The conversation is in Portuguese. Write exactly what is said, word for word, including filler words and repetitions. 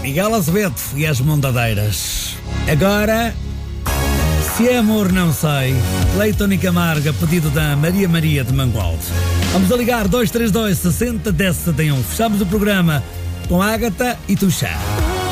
Miguel Azevedo e as Mondadeiras. Agora, se é amor não sei, Cleiton e Camargo, a pedido da Maria Maria de Mangualde. Vamos a ligar dois três dois, sessenta, dez, setenta e um. Fechamos o programa com Ágata e Tuxá.